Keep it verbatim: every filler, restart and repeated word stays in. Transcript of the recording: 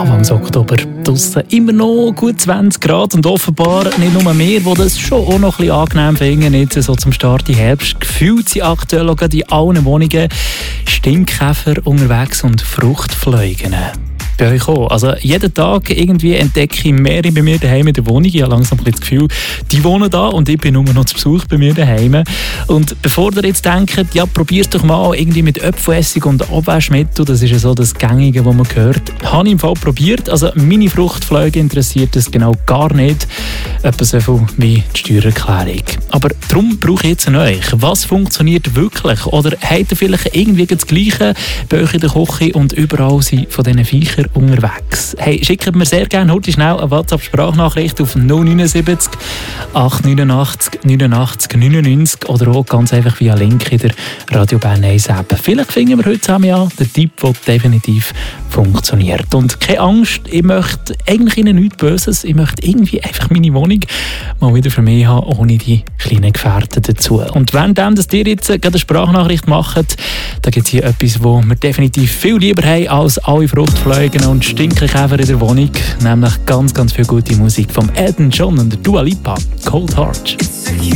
Anfang Oktober. Draussen immer noch gut zwanzig Grad und offenbar nicht nur wir, die das schon auch noch ein bisschen angenehm finden, jetzt so zum Start im Herbst. Gefühlt sind aktuell auch in allen Wohnungen Stinkkäfer unterwegs und Fruchtfliegen. Bei euch auch. Also jeden Tag irgendwie entdecke ich mehrere bei mir daheim in der Wohnung. Ich habe langsam ein bisschen das Gefühl, die wohnen da und ich bin nur noch zu Besuch bei mir daheim. Und bevor ihr jetzt denkt, ja, probiert doch mal irgendwie mit Apfelessig und Abwaschmittel, das ist ja so das Gängige, was man hört, habe ich im Fall probiert. Also meine Fruchtfliegen interessiert das genau gar nicht. Etwa so viel wie die Steuererklärung. Aber darum brauche ich jetzt an euch. Was funktioniert wirklich? Oder habt ihr vielleicht irgendwie das Gleiche bei euch in der Küche und überall sind von diesen Viechern unterwegs? Hey, schickt mir sehr gerne heute schnell eine WhatsApp-Sprachnachricht auf null neun sieben acht neun acht neunundachtzig neunundneunzig oder auch ganz einfach via Link in der Radio Bern eins App. Vielleicht finden wir heute zusammen ja den Tipp, der definitiv funktioniert. Und keine Angst, ich möchte eigentlich Ihnen nichts Böses. Ich möchte irgendwie einfach meine Wohnung mal wieder für mich haben, ohne die kleinen Gefährten dazu. Und währenddem, dass ihr jetzt gerade eine Sprachnachricht macht, da gibt es hier etwas, das wir definitiv viel lieber haben als alle Fruchtfliegen und Stinkekäfer in der Wohnung, nämlich ganz, ganz viel gute Musik vom Elton John und der Dua Lipa, Cold Heart.